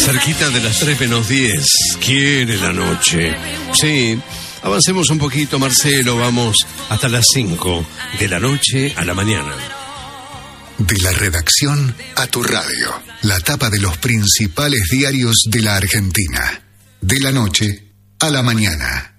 Cerquita de las 3:10. Quiere la noche. Sí, avancemos un poquito, Marcelo. Vamos hasta las 5 de la noche a la mañana. De la redacción a tu radio. La tapa de los principales diarios de la Argentina. De la noche a la mañana.